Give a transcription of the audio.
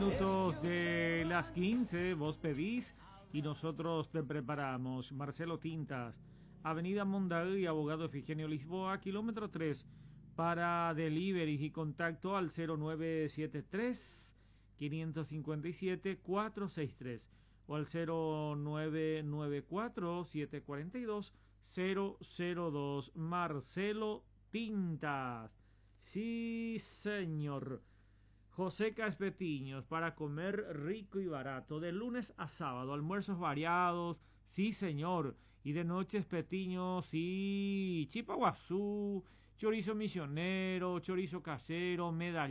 Minutos de las 15, vos pedís y nosotros te preparamos. Marcelo Tintas, Avenida Mondavi, Abogado Efigenio Lisboa, kilómetro 3, para delivery y contacto al 0973 557 463 o al 0994 742 002. Marcelo Tintas. Sí, señor. Joseca Espetiños, para comer rico y barato, de lunes a sábado, almuerzos variados, sí señor, y de noche Espetiños, sí, chipa guazú, chorizo misionero, chorizo casero, medallón.